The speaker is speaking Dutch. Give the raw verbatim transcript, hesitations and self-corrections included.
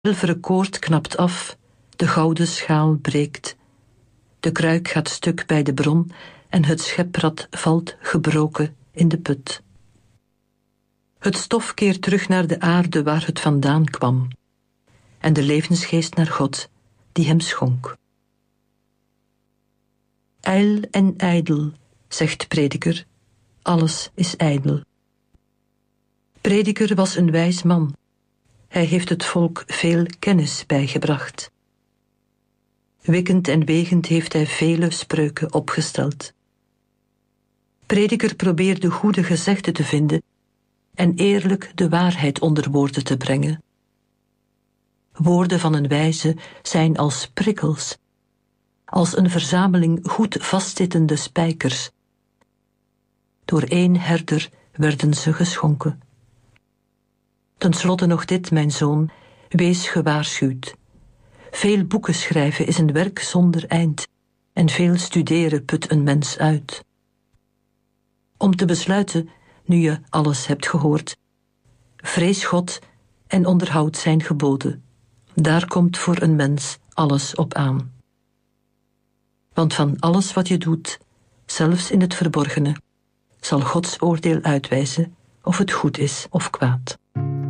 zilveren koord knapt af, de gouden schaal breekt. De kruik gaat stuk bij de bron en het scheprad valt gebroken in de put. Het stof keert terug naar de aarde waar het vandaan kwam, en de levensgeest naar God, die hem schonk. Ijl en ijdel, zegt Prediker, alles is ijdel. Prediker was een wijs man. Hij heeft het volk veel kennis bijgebracht. Wikkend en wegend heeft hij vele spreuken opgesteld. Prediker probeerde goede gezegden te vinden en eerlijk de waarheid onder woorden te brengen. Woorden van een wijze zijn als prikkels, als een verzameling goed vastzittende spijkers. Door één herder werden ze geschonken. Ten slotte nog dit, mijn zoon, wees gewaarschuwd. Veel boeken schrijven is een werk zonder eind, en veel studeren put een mens uit. Om te besluiten, nu je alles hebt gehoord, vrees God en onderhoud zijn geboden. Daar komt voor een mens alles op aan. Want van alles wat je doet, zelfs in het verborgene, zal Gods oordeel uitwijzen of het goed is of kwaad.